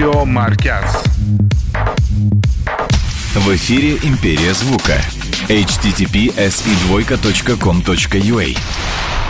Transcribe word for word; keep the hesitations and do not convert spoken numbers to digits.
Julio Marquez. В эфире «Империя звука». эйч ти ти пи эс и двойка точка ком точка ю а.